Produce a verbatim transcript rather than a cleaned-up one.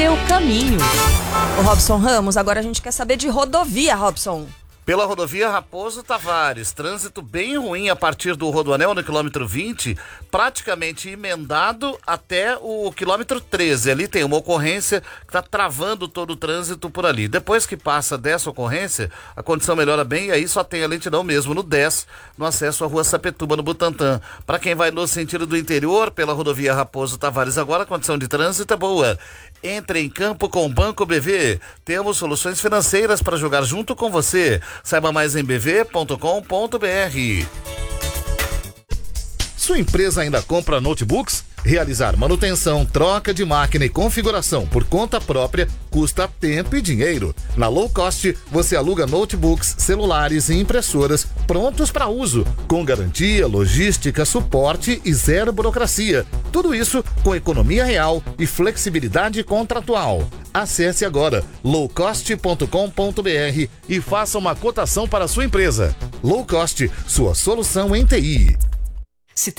seu caminho. Ô Robson Ramos, agora a gente quer saber de rodovia, Robson. Pela rodovia Raposo Tavares, trânsito bem ruim a partir do Rodoanel no quilômetro vinte, praticamente emendado até o quilômetro treze. Ali tem uma ocorrência que está travando todo o trânsito por ali. Depois que passa dessa ocorrência, a condição melhora bem e aí só tem a lentidão mesmo no dez, no acesso à rua Sapetúbal, no Butantã. Para quem vai no sentido do interior, pela rodovia Raposo Tavares, agora a condição de trânsito é boa. Entre em campo com o Banco B V. Temos soluções financeiras para jogar junto com você. Saiba mais em b v ponto com ponto b r. Sua empresa ainda compra notebooks? Realizar manutenção, troca de máquina e configuração por conta própria custa tempo e dinheiro. Na Low Cost, você aluga notebooks, celulares e impressoras prontos para uso, com garantia, logística, suporte e zero burocracia. Tudo isso com economia real e flexibilidade contratual. Acesse agora low cost ponto com ponto b r e faça uma cotação para a sua empresa. Low Cost, sua solução em T I.